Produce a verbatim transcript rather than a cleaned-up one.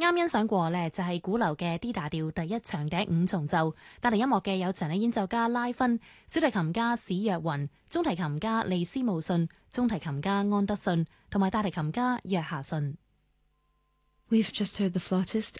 啱欣賞過呢，就係鼓樓嘅 D 大調第一長笛五重奏，帶嚟音樂嘅有長笛演奏家拉芬、小提琴家史若雲、中提琴家利斯姆遜、中提琴家安德遜同埋大提琴家約夏遜。 We've just heard the flautist